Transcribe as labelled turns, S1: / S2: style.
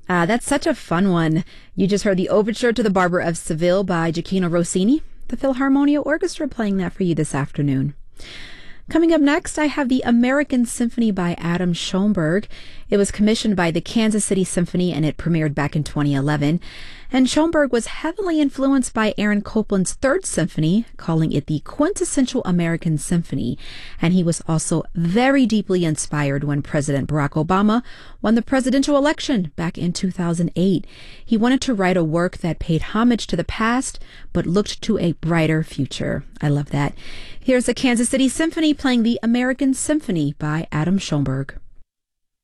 S1: That's such a fun one. You just heard the Overture to the Barber of Seville by Gioachino Rossini, the Philharmonia Orchestra playing that for you this afternoon. Coming up next, I have the American Symphony by Adam Schoenberg. It was commissioned by the Kansas City Symphony and it premiered back in 2011. And Schoenberg was heavily influenced by Aaron Copland's Third Symphony, calling it the quintessential American symphony. And he was also very deeply inspired when President Barack Obama won the presidential election back in 2008. He wanted to write a work that paid homage to the past, but looked to a brighter future. I love that. Here's the Kansas City Symphony playing the American Symphony by Adam Schoenberg.